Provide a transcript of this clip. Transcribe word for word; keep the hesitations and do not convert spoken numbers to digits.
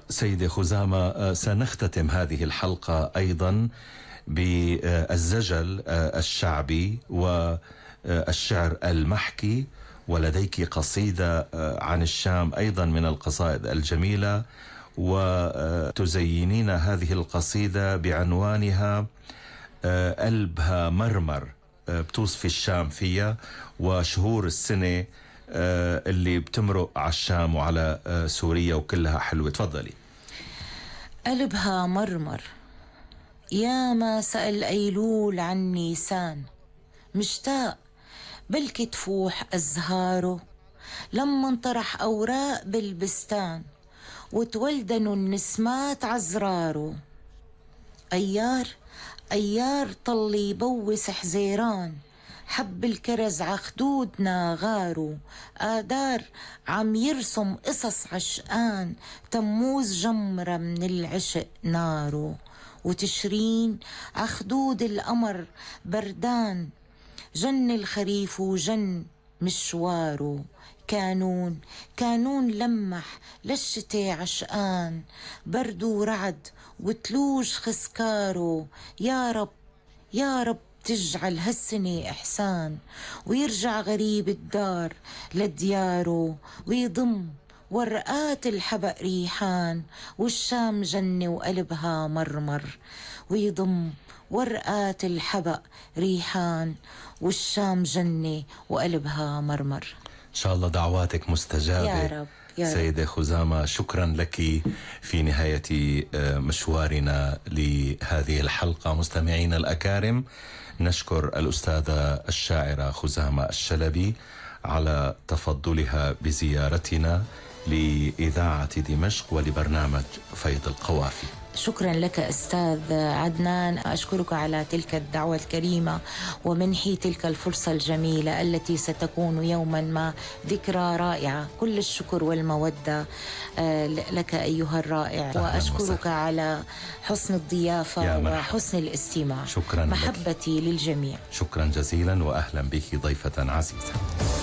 سيدي خزامة، سنختتم هذه الحلقة أيضا بالزجل الشعبي والشعر المحكي، ولديك قصيدة عن الشام أيضا من القصائد الجميلة، وتزينين هذه القصيدة بعنوانها قلبها مرمر، بتوصفي الشام فيها وشهور السنة اللي بتمرق على الشام وعلى سوريا وكلها حلوة. تفضلي. قلبها مرمر، يا ما سأل أيلول عن نيسان، مشتاق بلكي تفوح أزهاره لما انطرح أوراق بالبستان وتولدنوا النسمات عزراره. أيار أيار طلي بوس حزيران، حب الكرز عخدود ناغارو، آدار عم يرسم قصص عشقان، تموز جمرة من العشق نارو، وتشرين عخدود القمر بردان، جن الخريف وجن مشواره. كانون كانون لمح للشتي عشقان، برد ورعد وتلوج خسكاره. يا رب يا رب تجعل هالسنة إحسان، ويرجع غريب الدار لدياره، ويضم ورقات الحبق ريحان، والشام جنة وقلبها مرمر. ويضم ورقات الحبق ريحان، والشام جنة وقلبها مرمر. إن شاء الله دعواتك مستجابة يا رب يا سيدة خزامة. شكرا لك في نهاية مشوارنا لهذه الحلقة. مستمعينا الأكارم، نشكر الأستاذة الشاعرة خزامة الشلبي على تفضلها بزيارتنا لإذاعة دمشق ولبرنامج فيض القوافي. شكرا لك أستاذ عدنان، أشكرك على تلك الدعوة الكريمة ومنحي تلك الفرصة الجميلة التي ستكون يوما ما ذكرى رائعة. كل الشكر والمودة لك أيها الرائع، وأشكرك على حسن الضيافة وحسن الاستماع. شكرا محبتي لك. للجميع. شكرا جزيلا وأهلا بك ضيفة عزيزة.